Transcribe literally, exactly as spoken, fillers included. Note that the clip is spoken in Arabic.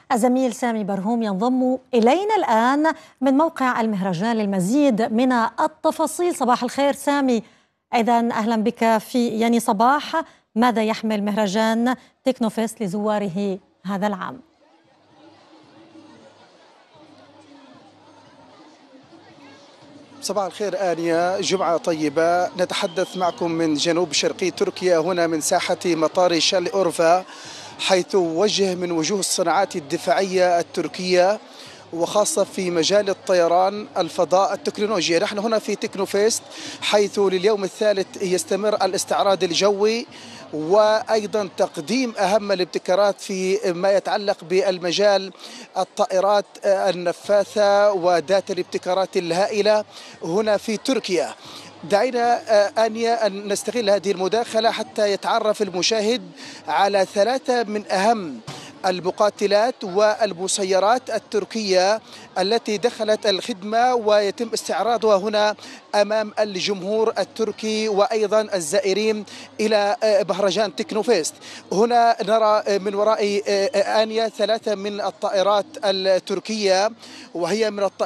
الزميل سامي برهوم ينضم إلينا الآن من موقع المهرجان للمزيد من التفاصيل. صباح الخير سامي. إذا أهلا بك في يعني صباح. ماذا يحمل مهرجان تكنوفيست لزواره هذا العام؟ صباح الخير آنيا، جمعة طيبة. نتحدث معكم من جنوب شرقي تركيا، هنا من ساحة مطار شارل أورفا، حيث وجه من وجوه الصناعات الدفاعية التركية وخاصة في مجال الطيران، الفضاء، التكنولوجيا. نحن هنا في تكنوفيست، حيث لليوم الثالث يستمر الاستعراض الجوي وأيضا تقديم أهم الابتكارات في ما يتعلق بالمجال الطائرات النفاثة وذات الابتكارات الهائلة هنا في تركيا. دعينا آنيا أن نستغل هذه المداخلة حتى يتعرف المشاهد على ثلاثة من أهم المقاتلات والمسيرات التركية التي دخلت الخدمة ويتم استعراضها هنا أمام الجمهور التركي وأيضا الزائرين إلى مهرجان تكنوفيست. هنا نرى من وراء آنيا ثلاثة من الطائرات التركية، وهي من الطائرات